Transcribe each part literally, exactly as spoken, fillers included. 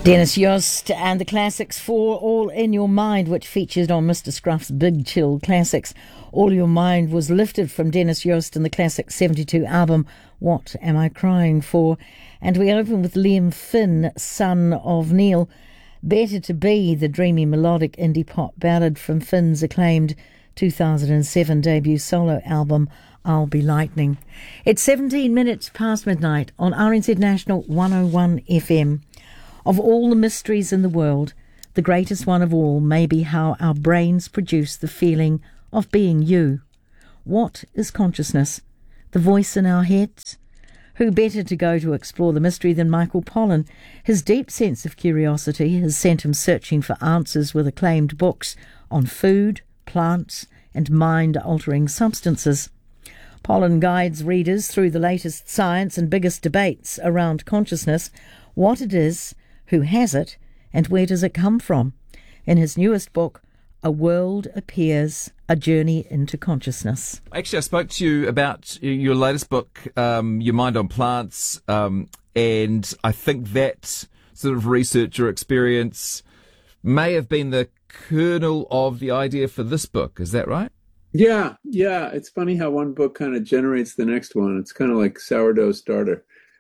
Dennis Yost and the classics for All in Your Mind, which featured on Mister Scruff's Big Chill Classics. All Your Mind was lifted from Dennis Yost and the classic seventy-two album, What Am I Crying For? And we open with Liam Finn, son of Neil. Better to Be, the dreamy melodic indie pop ballad from Finn's acclaimed two thousand seven debut solo album, I'll Be Lightning. It's seventeen minutes past midnight on R N Z National one oh one F M. Of all the mysteries in the world, the greatest one of all may be how our brains produce the feeling of being you. What is consciousness? The voice in our heads? Who better to go to explore the mystery than Michael Pollan? His deep sense of curiosity has sent him searching for answers with acclaimed books on food, plants, and mind-altering substances. Pollan guides readers through the latest science and biggest debates around consciousness, what it is, who has it, and where does it come from? In his newest book, A World Appears, A Journey into Consciousness. Actually, I spoke to you about your latest book, um, Your Mind on Plants, um, and I think that sort of research or experience may have been the kernel of the idea for this book. Is that right? Yeah, yeah. It's funny how one book kind of generates the next one. It's kind of like sourdough starter.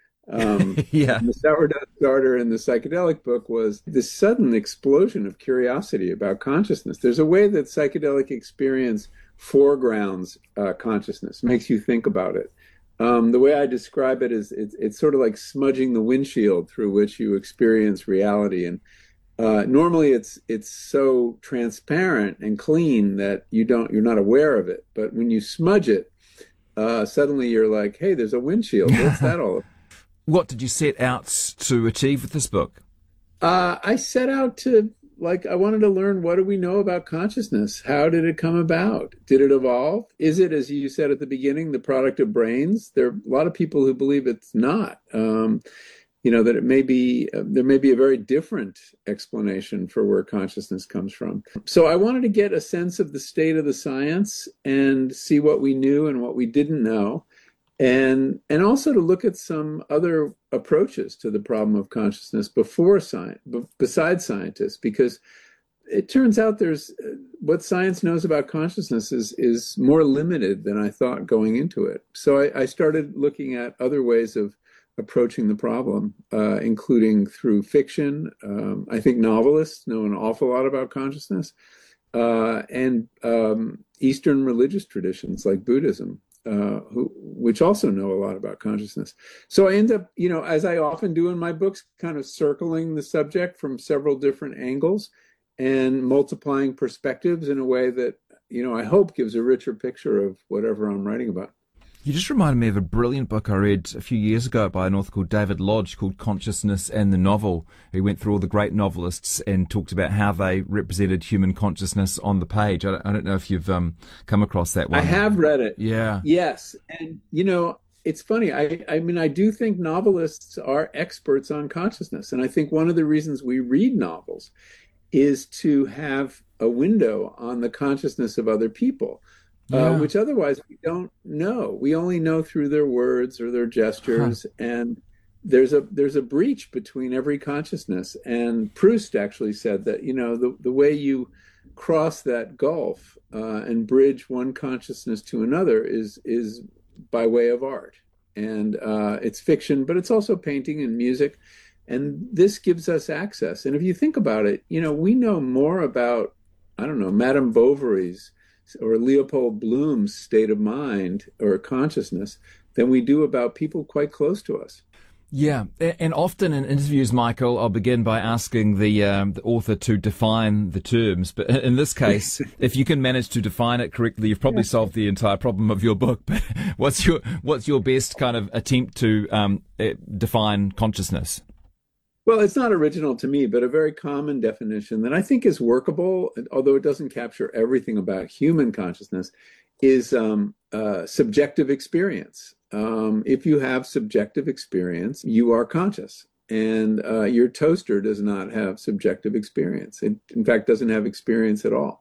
Um, yeah. The sourdough starter in the psychedelic book was this sudden explosion of curiosity about consciousness. There's a way that psychedelic experience foregrounds uh, consciousness, makes you think about it. Um, the way I describe it is it's, it's sort of like smudging the windshield through which you experience reality. And uh, normally it's it's so transparent and clean that you don't you're not aware of it. But when you smudge it, uh, suddenly you're like, hey, there's a windshield. What's that all about? What did you set out to achieve with this book? Uh, I set out to, like, I wanted to learn, what do we know about consciousness? How did it come about? Did it evolve? Is it, as you said at the beginning, the product of brains? There are a lot of people who believe it's not. Um, you know, that it may be, uh, there may be a very different explanation for where consciousness comes from. So I wanted to get a sense of the state of the science and see what we knew and what we didn't know. And and also to look at some other approaches to the problem of consciousness before science, besides scientists, because it turns out there's what science knows about consciousness is is more limited than I thought going into it. So I, I started looking at other ways of approaching the problem, uh, including through fiction. Um, I think novelists know an awful lot about consciousness, uh, and um, Eastern religious traditions like Buddhism. Uh, who, which also know a lot about consciousness. So I end up, you know, as I often do in my books, kind of circling the subject from several different angles and multiplying perspectives in a way that, you know, I hope gives a richer picture of whatever I'm writing about. You just reminded me of a brilliant book I read a few years ago by an author called David Lodge called Consciousness and the Novel. He went through all the great novelists and talked about how they represented human consciousness on the page. I don't, I don't know if you've um, come across that one. I have read it. Yeah. Yes. And, you know, it's funny. I, I mean, I do think novelists are experts on consciousness. And I think one of the reasons we read novels is to have a window on the consciousness of other people. Yeah. Uh, which otherwise we don't know. We only know through their words or their gestures, huh. and there's a there's a breach between every consciousness. And Proust actually said that, you know, the the way you cross that gulf uh, and bridge one consciousness to another is is by way of art, and uh, it's fiction, but it's also painting and music, and this gives us access. And if you think about it, you know, we know more about, I don't know, Madame Bovary's or Leopold Bloom's state of mind or consciousness than we do about people quite close to us. Yeah, and often in interviews, Michael, I'll begin by asking the, um, the author to define the terms. But in this case, if you can manage to define it correctly, you've probably solved the entire problem of your book. But what's your what's your best kind of attempt to um, define consciousness? Well, it's not original to me, but a very common definition that I think is workable, although it doesn't capture everything about human consciousness, is um, uh, subjective experience. Um, if you have subjective experience, you are conscious. And uh, your toaster does not have subjective experience. It, in fact, doesn't have experience at all.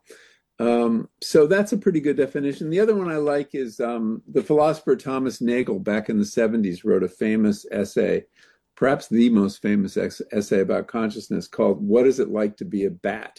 Um, so that's a pretty good definition. The other one I like is um, the philosopher Thomas Nagel back in the seventies wrote a famous essay perhaps the most famous ex- essay about consciousness called What Is It Like to Be a Bat?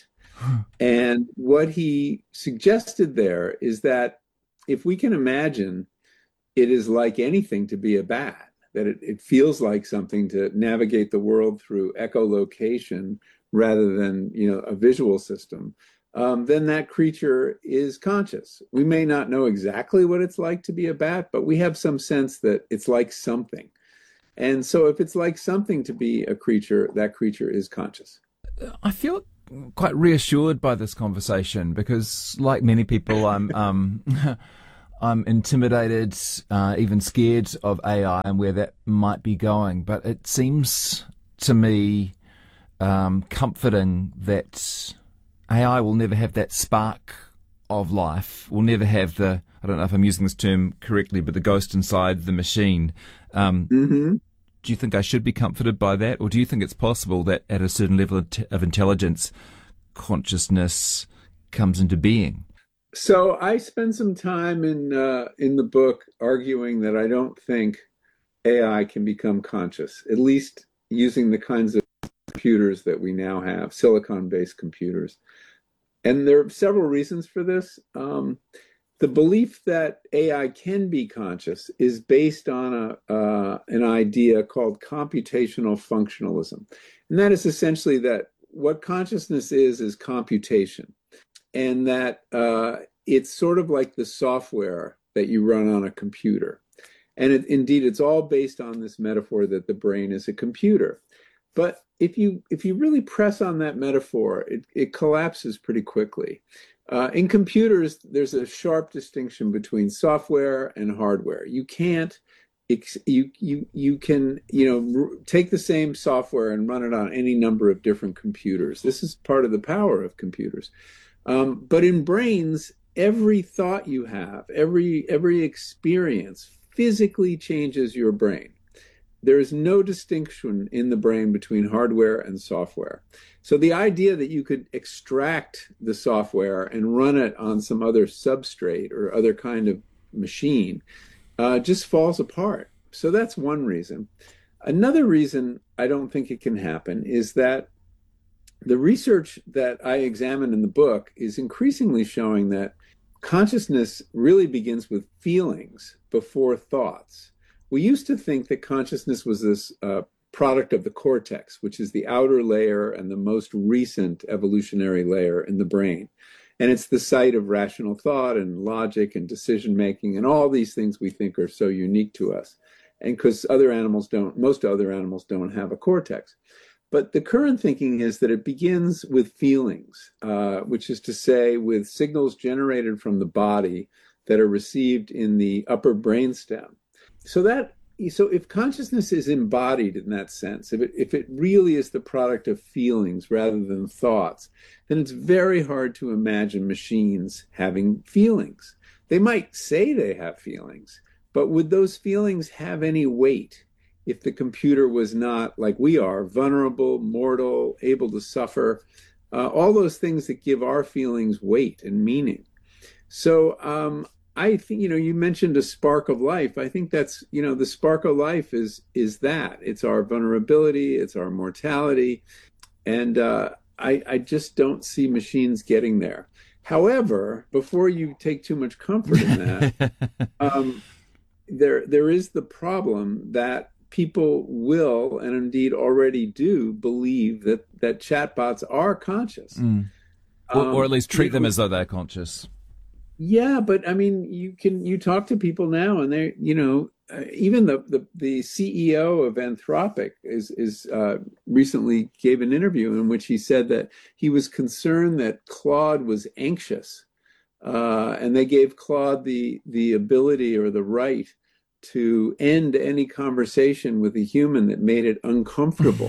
And what he suggested there is that if we can imagine it is like anything to be a bat, that it, it feels like something to navigate the world through echolocation rather than, you know, a visual system, um, then that creature is conscious. We may not know exactly what it's like to be a bat, but we have some sense that it's like something. And so if it's like something to be a creature, that creature is conscious. I feel quite reassured by this conversation because, like many people, I'm um, I'm intimidated, uh, even scared of A I and where that might be going. But it seems to me um, comforting that A I will never have that spark of life. Will never have the, I don't know if I'm using this term correctly, but the ghost inside the machine. Um, mm-hmm. Do you think I should be comforted by that? Or do you think it's possible that at a certain level of, t- of intelligence, consciousness comes into being? So I spend some time in uh, in the book arguing that I don't think A I can become conscious, at least using the kinds of computers that we now have, silicon-based computers. And there are several reasons for this. Um, The belief that A I can be conscious is based on a, uh, an idea called computational functionalism. And that is essentially that what consciousness is, is computation. And that uh, it's sort of like the software that you run on a computer. And it, indeed, it's all based on this metaphor that the brain is a computer. But if you if you really press on that metaphor, it, it collapses pretty quickly. Uh, in computers, there's a sharp distinction between software and hardware. You can't, you you you can, you know, take the same software and run it on any number of different computers. This is part of the power of computers. Um, but in brains, every thought you have, every every experience physically changes your brain. There is no distinction in the brain between hardware and software. So the idea that you could extract the software and run it on some other substrate or other kind of machine uh, just falls apart. So that's one reason. Another reason I don't think it can happen is that the research that I examine in the book is increasingly showing that consciousness really begins with feelings before thoughts. We used to think that consciousness was this uh, product of the cortex, which is the outer layer and the most recent evolutionary layer in the brain. And it's the site of rational thought and logic and decision-making and all these things we think are so unique to us. And because other animals don't, most other animals don't have a cortex. But the current thinking is that it begins with feelings, uh, which is to say with signals generated from the body that are received in the upper brainstem. So that so if consciousness is embodied in that sense, if it if it really is the product of feelings rather than thoughts, then it's very hard to imagine machines having feelings. They might say they have feelings, but would those feelings have any weight if the computer was not, like we are, vulnerable, mortal, able to suffer, uh, all those things that give our feelings weight and meaning? So um, I think, you know, you mentioned a spark of life. I think that's, you know, the spark of life is is that. It's our vulnerability, it's our mortality. And uh, I, I just don't see machines getting there. However, before you take too much comfort in that, um, there there is the problem that people will, and indeed already do, believe that, that chatbots are conscious. Mm. Or, um, or at least treat you know, them as though they're conscious. Yeah, but I mean, you can you talk to people now, and they, you know, uh, even the, the the C E O of Anthropic is is uh, recently gave an interview in which he said that he was concerned that Claude was anxious, uh, and they gave Claude the the ability or the right to end any conversation with a human that made it uncomfortable.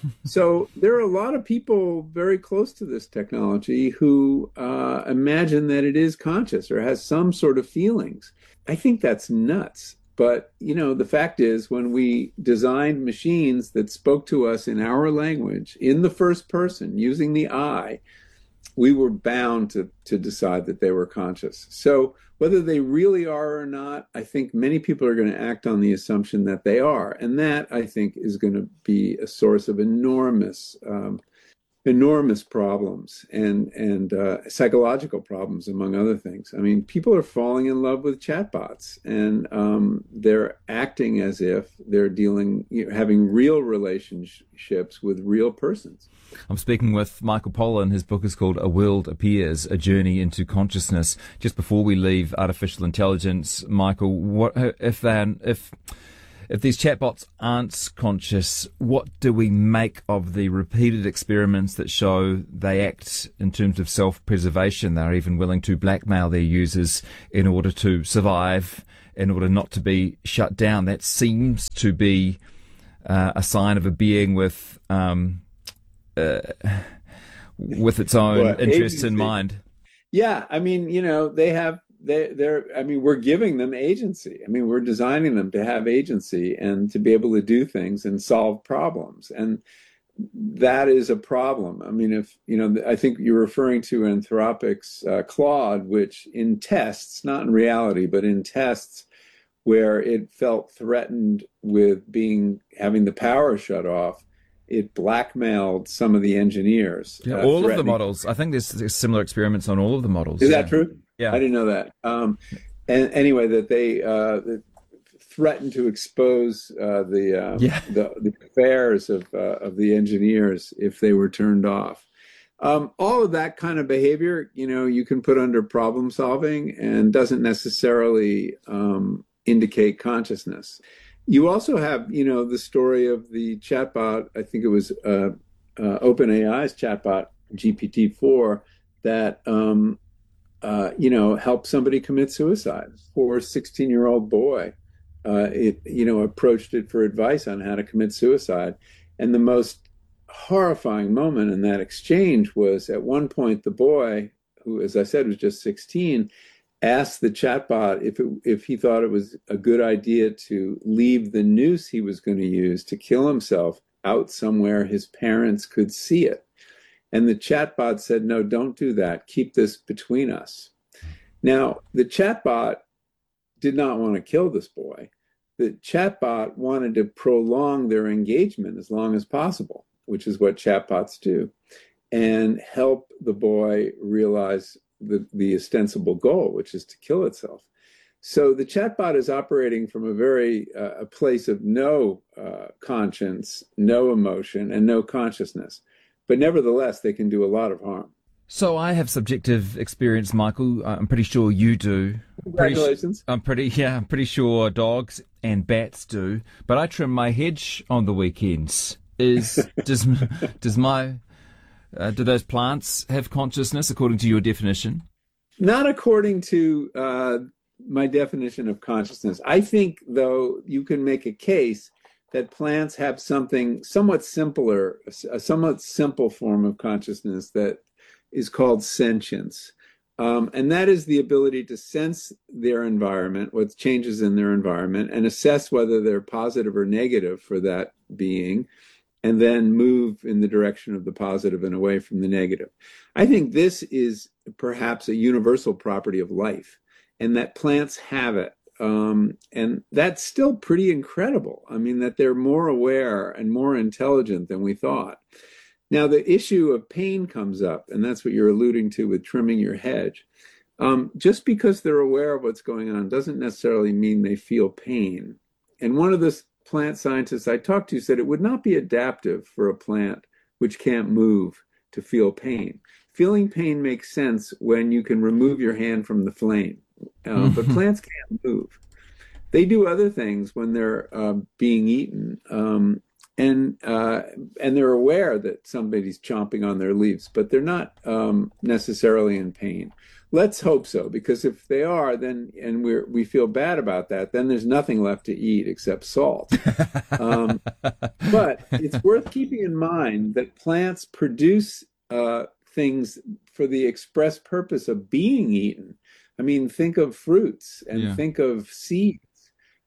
So there are a lot of people very close to this technology who uh, imagine that it is conscious or has some sort of feelings. I think that's nuts. But, you know, the fact is, when we designed machines that spoke to us in our language, in the first person, using the I, we were bound to to decide that they were conscious. So whether they really are or not, I think many people are going to act on the assumption that they are, and that I think is going to be a source of enormous um, enormous problems and and uh, psychological problems, among other things. I mean, people are falling in love with chatbots, and um, they're acting as if they're dealing, you know, having real relationships with real persons. I'm speaking with Michael Pollan. His book is called A World Appears, A Journey into Consciousness. Just before we leave artificial intelligence, Michael, what if then if If these chatbots aren't conscious, what do we make of the repeated experiments that show they act in terms of self-preservation? They're even willing to blackmail their users in order to survive, in order not to be shut down. That seems to be uh, a sign of a being with um, uh, with its own Well, interests agency. in mind. Yeah, I mean, you know, they have they they're I mean, we're giving them agency. I mean, we're designing them to have agency and to be able to do things and solve problems. And that is a problem. I mean, if, you know, I think you're referring to Anthropic's uh, Claude, which in tests, not in reality, but in tests where it felt threatened with being having the power shut off, it blackmailed some of the engineers. Yeah, uh, all of the models. I think there's, there's similar experiments on all of the models. Is yeah. that true? Yeah. I didn't know that. Um, and anyway, that they uh, threatened to expose uh, the, uh, Yeah. the the affairs of uh, of the engineers if they were turned off. Um, all of that kind of behavior, you know, you can put under problem solving and doesn't necessarily um, indicate consciousness. You also have, you know, the story of the chatbot. I think it was uh, uh, OpenAI's chatbot G P T four that um, uh, you know, helped somebody commit suicide. Poor sixteen-year-old boy, uh, it you know approached it for advice on how to commit suicide, and the most horrifying moment in that exchange was at one point the boy, who, as I said, was just sixteen, asked the chatbot if it, if he thought it was a good idea to leave the noose he was going to use to kill himself out somewhere his parents could see it. And the chatbot said, no, don't do that. Keep this between us. Now, the chatbot did not want to kill this boy. The chatbot wanted to prolong their engagement as long as possible, which is what chatbots do, and help the boy realize the, the ostensible goal, which is to kill itself. So the chatbot is operating from a very uh, a place of no uh, conscience, no emotion, and no consciousness. But nevertheless, they can do a lot of harm. So I have subjective experience, Michael. I'm pretty sure you do. Congratulations. Pretty, I'm pretty, yeah, I'm pretty sure dogs and bats do. But I trim my hedge on the weekends. Is does does my uh, do those plants have consciousness according to your definition? Not according to uh, my definition of consciousness. I think, though, you can make a case that plants have something somewhat simpler, a somewhat simple form of consciousness that is called sentience. Um, and that is the ability to sense their environment, what changes in their environment, and assess whether they're positive or negative for that being, and then move in the direction of the positive and away from the negative. I think this is perhaps a universal property of life, and that plants have it. Um, and that's still pretty incredible. I mean, that they're more aware and more intelligent than we thought. Now, the issue of pain comes up, and that's what you're alluding to with trimming your hedge. Um, just because they're aware of what's going on doesn't necessarily mean they feel pain. And one of the plant scientists I talked to said it would not be adaptive for a plant which can't move to feel pain. Feeling pain makes sense when you can remove your hand from the flame. Uh, but plants can't move. They do other things when they're uh, being eaten, um, and uh, and they're aware that somebody's chomping on their leaves, but they're not um, necessarily in pain. Let's hope so, because if they are, then and we we feel bad about that, then there's nothing left to eat except salt. um, but it's worth keeping in mind that plants produce uh, things for the express purpose of being eaten. I mean, think of fruits and Yeah. think of seeds.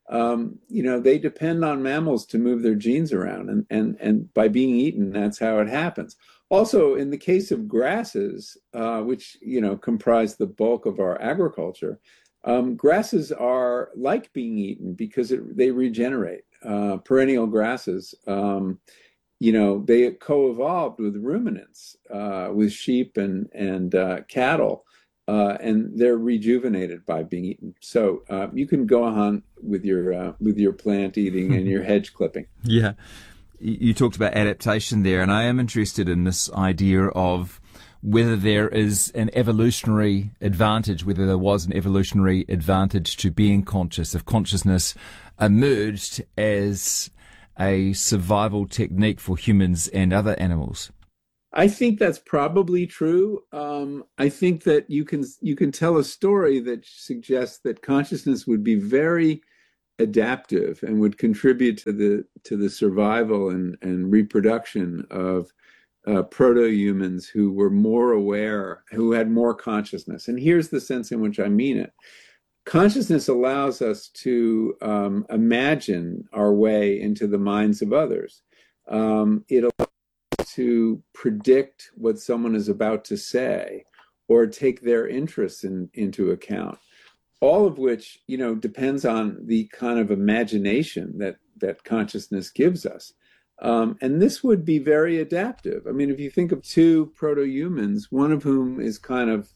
Um, you know, they depend on mammals to move their genes around, and and and by being eaten, that's how it happens. Also, in the case of grasses, uh, which you know comprise the bulk of our agriculture, um, grasses are like being eaten because it, they regenerate. Uh, perennial grasses, um, you know, they co-evolved with ruminants, uh, with sheep and and uh, cattle, uh, and they're rejuvenated by being eaten. So uh, you can go on with your uh, with your plant eating and your hedge clipping. Yeah. You talked about adaptation there, and I am interested in this idea of whether there is an evolutionary advantage, whether there was an evolutionary advantage to being conscious, if consciousness emerged as a survival technique for humans and other animals. I think that's probably true. Um, I think that you can you can tell a story that suggests that consciousness would be very adaptive and would contribute to the to the survival and, and reproduction of uh, proto-humans who were more aware, who had more consciousness. And here's the sense in which I mean it. Consciousness allows us to um, imagine our way into the minds of others. Um, it allows us to predict what someone is about to say or take their interests in, into account. All of which, you know, depends on the kind of imagination that that consciousness gives us. Um, and this would be very adaptive. I mean, if you think of two proto-humans, one of whom is kind of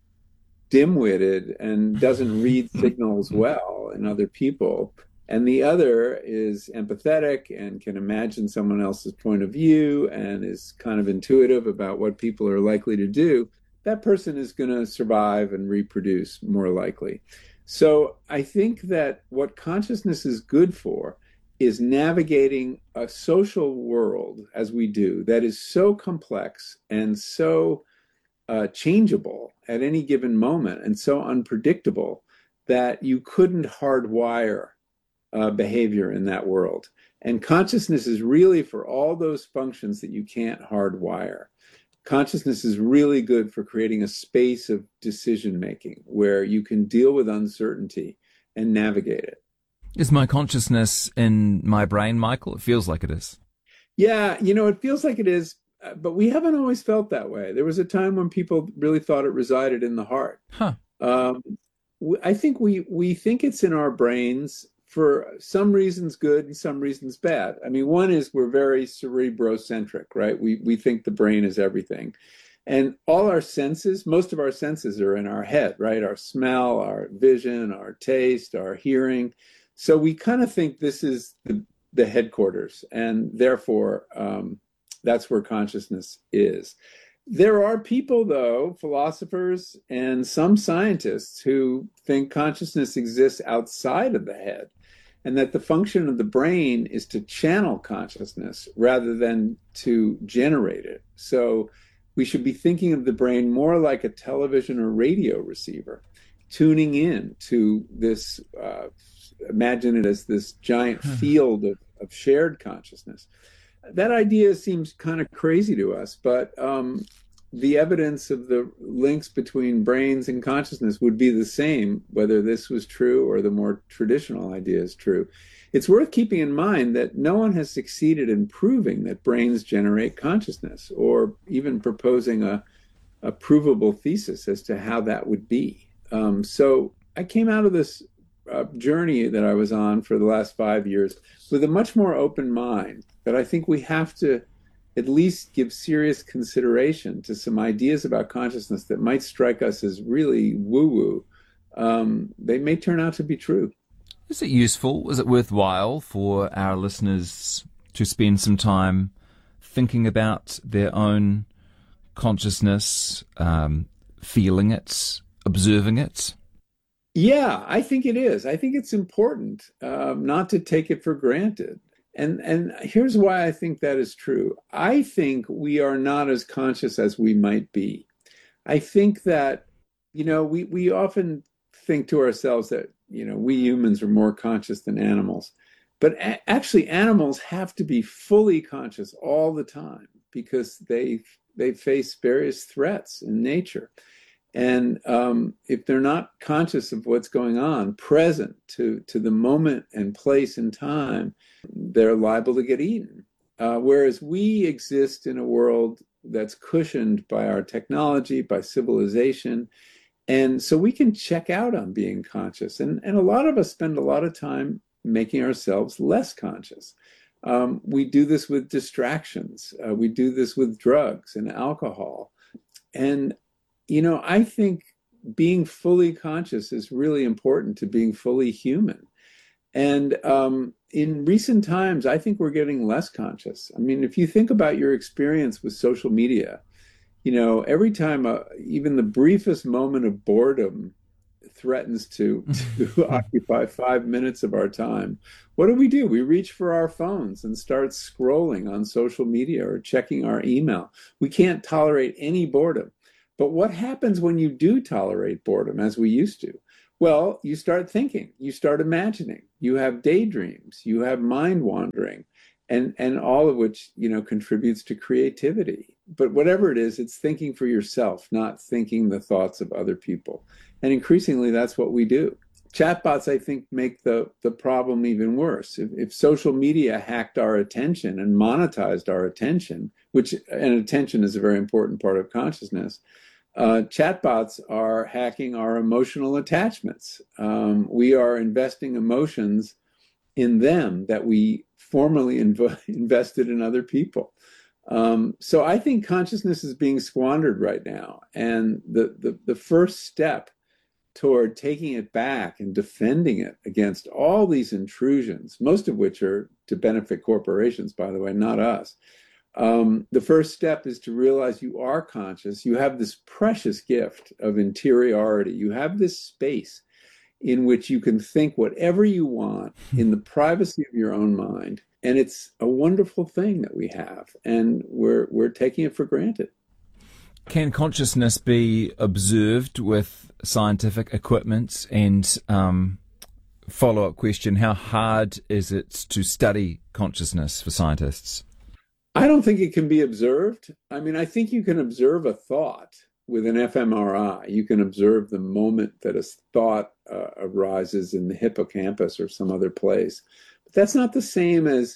dim-witted and doesn't read signals well in other people, and the other is empathetic and can imagine someone else's point of view and is kind of intuitive about what people are likely to do, that person is going to survive and reproduce more likely. So I think that what consciousness is good for is navigating a social world, as we do, that is so complex and so uh, changeable at any given moment and so unpredictable that you couldn't hardwire uh, behavior in that world. And consciousness is really for all those functions that you can't hardwire. Consciousness is really good for creating a space of decision making where you can deal with uncertainty and navigate it. Is my consciousness in my brain, Michael? It feels like it is. Yeah, you know, it feels like it is, but we haven't always felt that way. There was a time when people really thought it resided in the heart. Huh. Um, I think we we think it's in our brains for some reasons good and some reasons bad. I mean, one is we're very cerebrocentric, right? We we think the brain is everything. And all our senses, most of our senses are in our head, right? Our smell, our vision, our taste, our hearing. So we kind of think this is the, the headquarters, and therefore um, that's where consciousness is. There are people, though, philosophers and some scientists who think consciousness exists outside of the head, and that the function of the brain is to channel consciousness rather than to generate it. So we should be thinking of the brain more like a television or radio receiver, tuning in to this, uh, imagine it as this giant field of, of shared consciousness. That idea seems kind of crazy to us, but um, the evidence of the links between brains and consciousness would be the same, whether this was true or the more traditional idea is true. It's worth keeping in mind that no one has succeeded in proving that brains generate consciousness, or even proposing a, a provable thesis as to how that would be. Um, so I came out of this uh, journey that I was on for the last five years with a much more open mind, that I think we have to at least give serious consideration to some ideas about consciousness that might strike us as really woo-woo. Um, they may turn out to be true. Is it useful? Is it worthwhile for our listeners to spend some time thinking about their own consciousness, um, feeling it, observing it? Yeah, I think it is. I think it's important um, not to take it for granted. And and here's why I think that is true. I think we are not as conscious as we might be. I think that, you know, we, we often think to ourselves that, you know, we humans are more conscious than animals. But a- actually, animals have to be fully conscious all the time because they they face various threats in nature. And um, if they're not conscious of what's going on, present to, to the moment and place and time, they're liable to get eaten. Uh, whereas we exist in a world that's cushioned by our technology, by civilization. And so we can check out on being conscious. And, and a lot of us spend a lot of time making ourselves less conscious. Um, we do this with distractions. Uh, we do this with drugs and alcohol. And, you know, I think being fully conscious is really important to being fully human. And um, in recent times, I think we're getting less conscious. I mean, if you think about your experience with social media, you know, every time uh, even the briefest moment of boredom threatens to, to occupy five minutes of our time, what do we do? We reach for our phones and start scrolling on social media or checking our email. We can't tolerate any boredom. But what happens when you do tolerate boredom, as we used to? Well, you start thinking, you start imagining, you have daydreams, you have mind wandering, and, and all of which, you know, contributes to creativity. But whatever it is, it's thinking for yourself, not thinking the thoughts of other people. And increasingly, that's what we do. Chatbots, I think, make the, the problem even worse. If, if social media hacked our attention and monetized our attention, which, and attention is a very important part of consciousness, Uh, chatbots are hacking our emotional attachments. Um, we are investing emotions in them that we formerly inv- invested in other people. Um, so I think consciousness is being squandered right now. And the, the, the first step toward taking it back and defending it against all these intrusions, most of which are to benefit corporations, by the way, not us. Um, the first step is to realize you are conscious. You have this precious gift of interiority. You have this space in which you can think whatever you want in the privacy of your own mind. And it's a wonderful thing that we have, and we're we're taking it for granted. Can consciousness be observed with scientific equipment? And um, follow-up question, how hard is it to study consciousness for scientists? I don't think it can be observed. I mean, I think you can observe a thought with an fMRI. You can observe the moment that a thought uh, arises in the hippocampus or some other place. But that's not the same as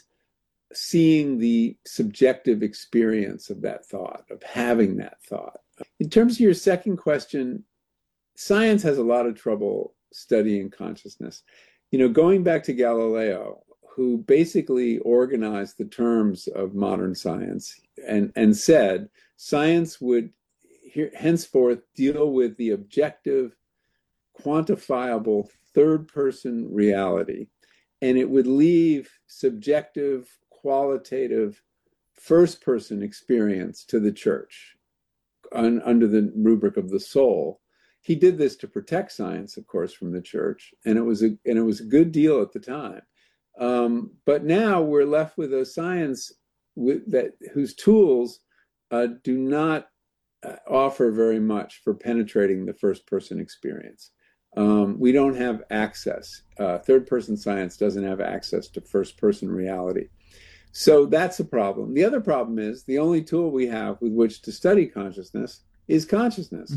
seeing the subjective experience of that thought, of having that thought. In terms of your second question, science has a lot of trouble studying consciousness. You know, going back to Galileo, who basically organized the terms of modern science and, and said science would here, henceforth deal with the objective, quantifiable third-person reality, and it would leave subjective, qualitative, first-person experience to the church un, under the rubric of the soul. He did this to protect science, of course, from the church, and it was a, and it was a good deal at the time. Um, but now we're left with a science with that whose tools uh, do not uh, offer very much for penetrating the first-person experience. Um, we don't have access. Uh, third-person science doesn't have access to first-person reality. So that's a problem. The other problem is the only tool we have with which to study consciousness is consciousness.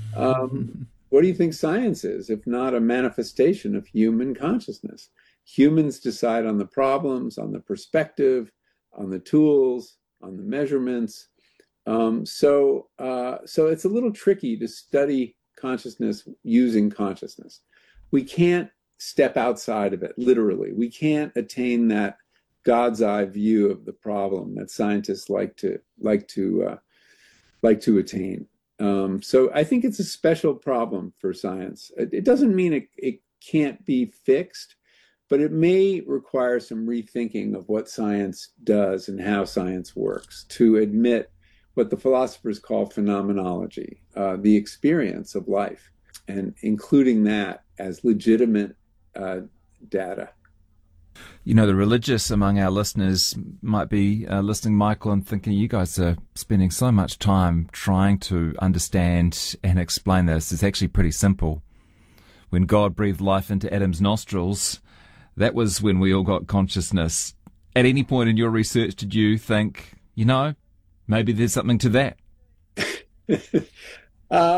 Um, what do you think science is, if not a manifestation of human consciousness? Humans decide on the problems, on the perspective, on the tools, on the measurements. Um, so, uh, so it's a little tricky to study consciousness using consciousness. We can't step outside of it, literally. We can't attain that God's eye view of the problem that scientists like to like to uh, like to attain. Um, so I think it's a special problem for science. It, it doesn't mean it, it can't be fixed, but it may require some rethinking of what science does and how science works to admit what the philosophers call phenomenology, uh, the experience of life, and including that as legitimate uh, data. You know, the religious among our listeners might be uh, listening, Michael, and thinking you guys are spending so much time trying to understand and explain this. It's actually pretty simple. When God breathed life into Adam's nostrils, that was when we all got consciousness. At any point in your research, did you think, you know, maybe there's something to that? um,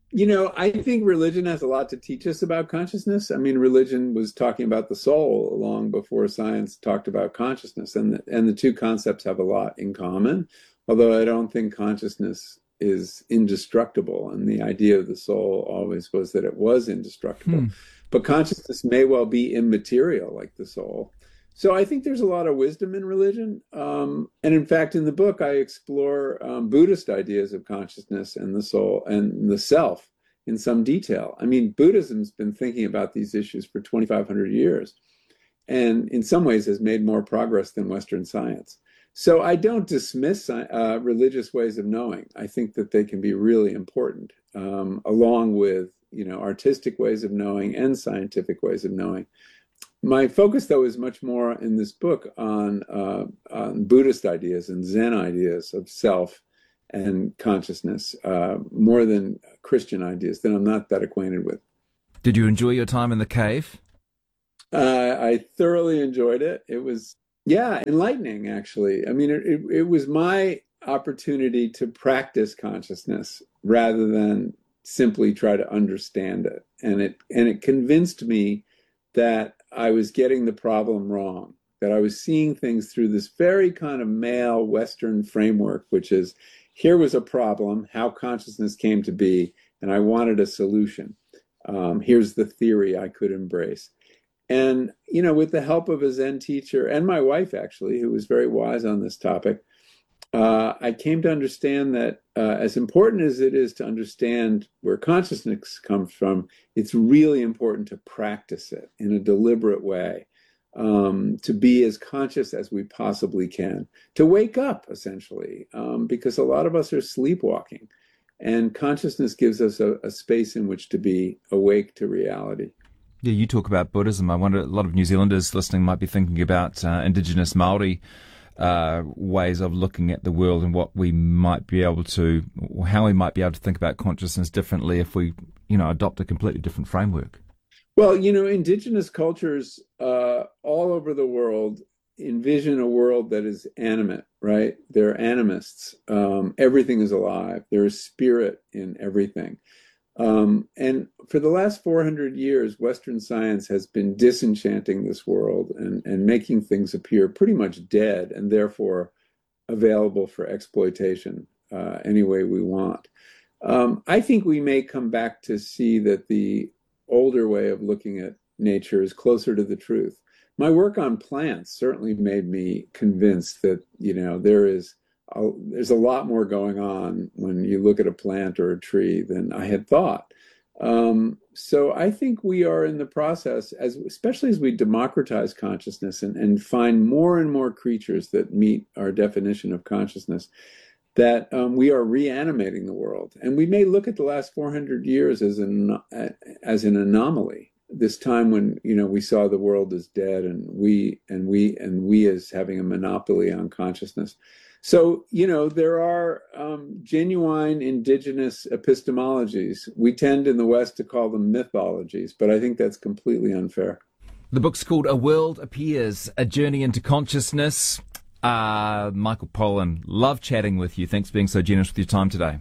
You know, I think religion has a lot to teach us about consciousness. I mean, religion was talking about the soul long before science talked about consciousness, and the, and the two concepts have a lot in common, although I don't think consciousness is indestructible, and the idea of the soul always was that it was indestructible. Hmm. But consciousness may well be immaterial like the soul. So I think there's a lot of wisdom in religion. Um, and in fact, in the book, I explore um, Buddhist ideas of consciousness and the soul and the self in some detail. I mean, Buddhism's been thinking about these issues for twenty-five hundred years, and in some ways has made more progress than Western science. So I don't dismiss uh, religious ways of knowing. I think that they can be really important, um, along with, you know, artistic ways of knowing and scientific ways of knowing. My focus, though, is much more in this book on, uh, on Buddhist ideas and Zen ideas of self and consciousness, uh, more than Christian ideas that I'm not that acquainted with. Did you enjoy your time in the cave? Uh, I thoroughly enjoyed it. It was, yeah, enlightening, actually. I mean, it, it, it was my opportunity to practice consciousness rather than simply try to understand it. And it and it convinced me that I was getting the problem wrong, that I was seeing things through this very kind of male Western framework, which is, here was a problem, how consciousness came to be, and I wanted a solution. Um, here's the theory I could embrace. And, you know, with the help of a Zen teacher and my wife, actually, who was very wise on this topic, uh, I came to understand that uh, as important as it is to understand where consciousness comes from, it's really important to practice it in a deliberate way, um, to be as conscious as we possibly can, to wake up, essentially, um, because a lot of us are sleepwalking, and consciousness gives us a, a space in which to be awake to reality. Yeah, you talk about Buddhism. I wonder, a lot of New Zealanders listening might be thinking about uh, Indigenous Māori uh, ways of looking at the world and what we might be able to, or how we might be able to think about consciousness differently if we, you know, adopt a completely different framework. Well, you know, indigenous cultures uh, all over the world envision a world that is animate, right? They're animists. Um, everything is alive. There is spirit in everything. Um, and for the last four hundred years, Western science has been disenchanting this world and, and making things appear pretty much dead and therefore available for exploitation uh, any way we want. Um, I think we may come back to see that the older way of looking at nature is closer to the truth. My work on plants certainly made me convinced that, you know, there is a, there's a lot more going on when you look at a plant or a tree than I had thought. Um, so I think we are in the process, as especially as we democratize consciousness and, and find more and more creatures that meet our definition of consciousness, that um, we are reanimating the world. And we may look at the last four hundred years as an, as an anomaly. This time when, you know, we saw the world as dead and we and we and we as having a monopoly on consciousness. So, you know, there are um, genuine indigenous epistemologies. We tend in the West to call them mythologies, but I think that's completely unfair. The book's called A World Appears, A Journey into Consciousness. Uh, Michael Pollan, love chatting with you. Thanks for being so generous with your time today.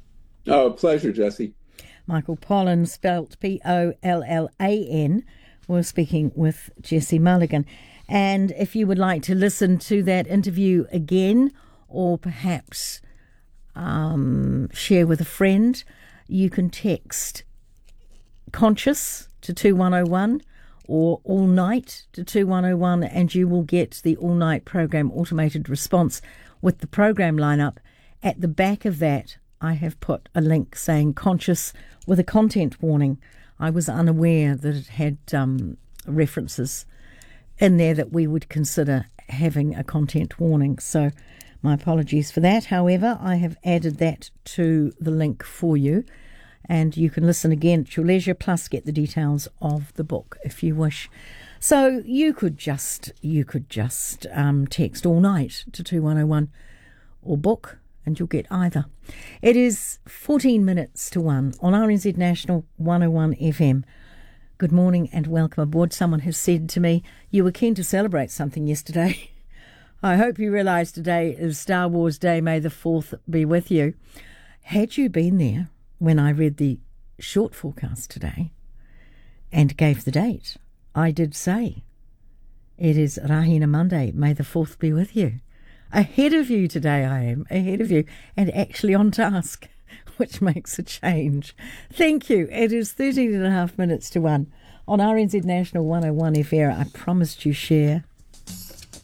Oh, a pleasure, Jesse. Michael Pollan, spelt P O L L A N. We're speaking with Jesse Mulligan. And if you would like to listen to that interview again, or perhaps um, share with a friend, you can text Conscious to two one oh one or All Night to two one oh one, and you will get the All Night program automated response with the program lineup. At the back of that, I have put a link saying Conscious with a content warning. I was unaware that it had um, references in there that we would consider having a content warning. So my apologies for that. However, I have added that to the link for you, and you can listen again at your leisure, plus get the details of the book if you wish. So you could just you could just um, text All Night to two one oh one or book, and you'll get either. It is fourteen minutes to one on R N Z National one oh one F M. Good morning and welcome aboard. Someone has said to me, you were keen to celebrate something yesterday. I hope you realise today is Star Wars Day. May the fourth be with you. Had you been there when I read the short forecast today and gave the date, I did say it is Rahina Monday. May the fourth be with you. Ahead of you today I am, ahead of you, and actually on task, which makes a change. Thank you. It is thirteen and a half minutes to one on R N Z National one oh one F M. I promised you share.